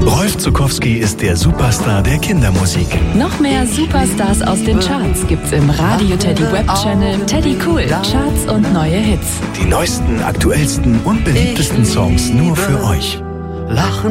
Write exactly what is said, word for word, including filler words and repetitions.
Rolf Zuckowski ist der Superstar der Kindermusik. Noch mehr Superstars aus den Charts gibt's im Radio Teddy Web Channel Teddy Cool. Charts und neue Hits. Die neuesten, aktuellsten und beliebtesten Songs nur für euch. Lachen